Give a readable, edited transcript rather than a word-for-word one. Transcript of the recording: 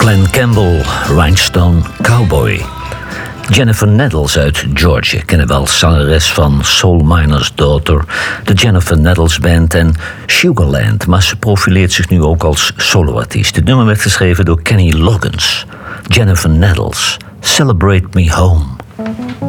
Glen Campbell, Rhinestone Cowboy. Jennifer Nettles uit Georgia, kennen wel als zangeres van Soul Miner's Daughter, de Jennifer Nettles Band en Sugarland, maar ze profileert zich nu ook als soloartiest. Het nummer werd geschreven door Kenny Loggins. Jennifer Nettles, Celebrate Me Home.